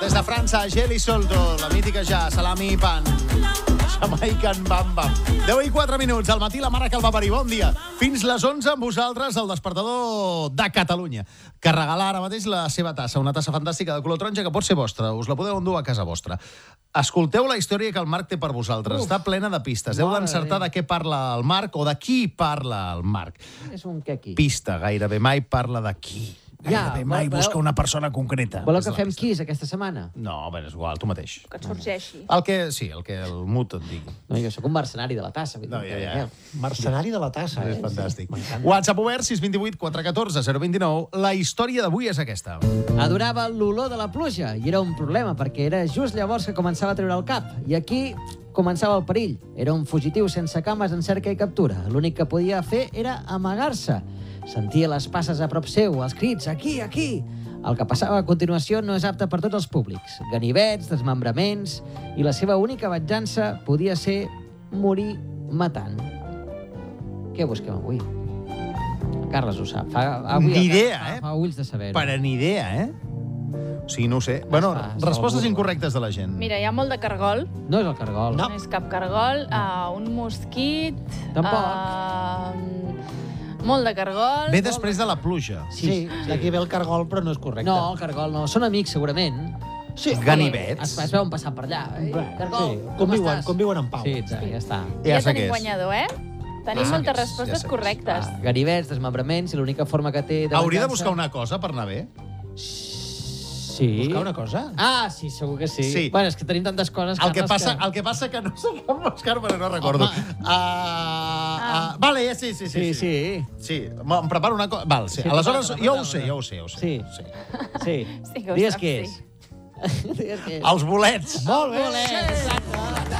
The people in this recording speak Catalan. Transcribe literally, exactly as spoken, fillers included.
des de França, Geli Solto, la mítica ja, salami i pan. Jamaican Bam Bam. deu i quatre minuts, al matí la mare que el va parir. Bon dia. Fins les onze amb vosaltres, el despertador de Catalunya, que regala ara mateix la seva tassa, una tassa fantàstica de color taronja que pot ser vostra. Us la podeu endur a casa vostra. Escolteu la història que el Marc té per vosaltres. Uf, està plena de pistes. Heu d'encertar de què parla el Marc o de qui parla el Marc. És un què aquí. Pista, gairebé mai parla de qui. Gairebé ja, mai busca una persona concreta. Voleu que fem quiz aquesta setmana? No, bé, és igual, tu mateix. Que et sorgeixi. El que, sí, el que el mut et digui. No, jo sóc un mercenari de la tassa. No, ja, ja. Mercenari de la tassa, eh? És fantàstic. WhatsApp obert, sis dos vuit quatre un quatre zero dos nou. La història d'avui és aquesta. Adorava l'olor de la pluja i era un problema perquè era just llavors que començava a treure el cap. I aquí començava el perill. Era un fugitiu sense cames en cerca i captura. L'únic que podia fer era amagar-se. Sentia les passes a prop seu, els crits, aquí, aquí. El que passava a continuació no és apte per tots els públics. Ganivets, desmembraments, i la seva única venjança podia ser morir matant. Què busquem avui? El Carles ho sap. Fa, avui ni idea, fa, eh? Fa ulls de saber-ho. Per ni idea, eh? O sigui, no ho sé. Bueno, fa, respostes segur. incorrectes de la gent. Mira, hi ha molt de cargol. No és el cargol. No, no és cap cargol. Uh, un mosquit. Tampoc. Uh, molt de cargol. Ve després de la pluja. Sí, sí, d'aquí ve el cargol, però no és correcte. No, el cargol no. Són amics, segurament. Sí, ganivets. Es, es veuen passar per allà. Eh? Cargol, sí, com conviuen, estàs? conviuen en pau. Sí, ja, ja està. Ja, Ja sé tenim què és. guanyador, eh? Tenim Ah, moltes ja respostes sé què és. correctes. Ah, ganivets, desmembraments, i l'única forma que té de Hauria de venjança- buscar una cosa per anar bé? Sí. Buscar una cosa? Ah, sí, segur que sí. Sí. Bueno, és que tenim tantes coses, El que, Carles, passa, el que passa que no sé com buscar, però no recordo. Uh, uh, vale, ja, sí, sí, sí. Sí, sí. Sí, em preparo una cosa... Val, sí. Sí, Aleshores, prepara, jo prepara, ho sé, prepara. jo ho sé, jo ho sé. Sí. sí. Sí. Sí que ho Digues saps, què sí. és. Digues què és. Els bolets. Molt bé. Exacte.